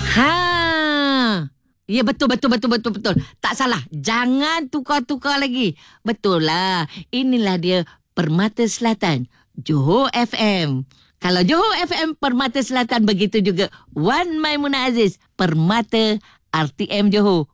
Ha. Ya, betul. Tak salah. Jangan tukar-tukar lagi. Betul lah. Inilah dia Permata Selatan, Johor FM. Kalau Johor FM Permata Selatan, begitu juga Wan Maimunah Aziz Permata RTM Johor.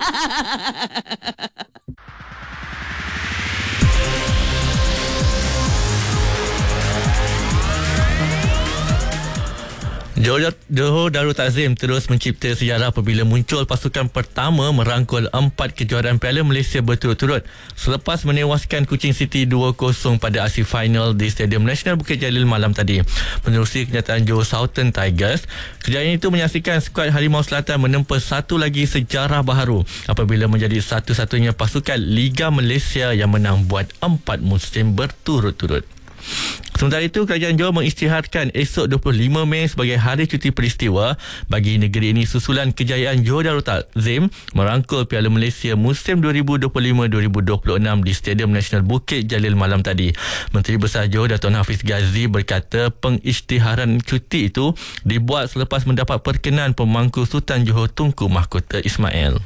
Johor Darul Takzim terus mencipta sejarah apabila muncul pasukan pertama merangkul 4 kejuaraan Piala Malaysia berturut-turut selepas menewaskan Kuching City 2-0 pada aksi final di Stadium Nasional Bukit Jalil malam tadi. Menerusi kenyataan Johor Southern Tigers, kejayaan itu menyaksikan skuad Harimau Selatan menempa satu lagi sejarah baharu apabila menjadi satu-satunya pasukan Liga Malaysia yang menang buat 4 musim berturut-turut. Sementara itu, Kerajaan Johor mengisytiharkan esok 25 Mei sebagai Hari Cuti Peristiwa bagi negeri ini susulan kejayaan Johor Darul Takzim merangkul Piala Malaysia musim 2025-2026 di Stadium Nasional Bukit Jalil malam tadi. Menteri Besar Johor Dato' Hafiz Ghazi berkata pengisytiharan cuti itu dibuat selepas mendapat perkenan Pemangku Sultan Johor Tunku Mahkota Ismail.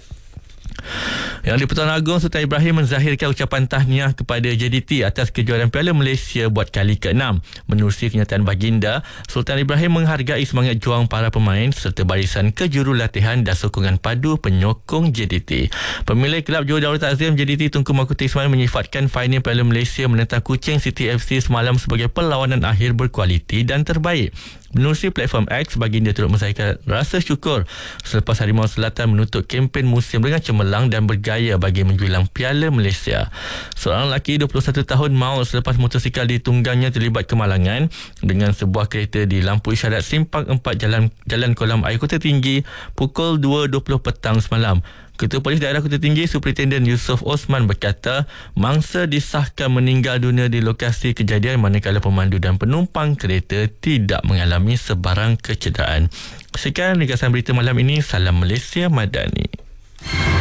Yang di-Pertuan Agong Sultan Ibrahim menzahirkan ucapan tahniah kepada JDT atas kejuaraan Piala Malaysia buat kali ke-6. Menerusi kenyataan baginda, Sultan Ibrahim menghargai semangat juang para pemain serta barisan kejurulatihan dan sokongan padu penyokong JDT. Pemilik kelab Johor Darul Takzim JDT Tunku Mahkota Ismail menyifatkan final Piala Malaysia menentang Kuching City FC semalam sebagai perlawanan akhir berkualiti dan terbaik. Menerusi platform X, baginda turut menzahirkan rasa syukur selepas Harimau Selatan menutup kempen musim dengan cemerlang dan bergaya bagi menjulang Piala Malaysia. Seorang lelaki 21 tahun maut selepas motosikal ditunggangnya terlibat kemalangan dengan sebuah kereta di lampu isyarat Simpang 4 Jalan Kolam Air Kota Tinggi pukul 2.20 petang semalam. Ketua Polis Daerah Kota Tinggi Superintenden Yusof Osman berkata mangsa disahkan meninggal dunia di lokasi kejadian manakala pemandu dan penumpang kereta tidak mengalami sebarang kecederaan. Sekian ringkasan berita malam ini. Salam Malaysia Madani.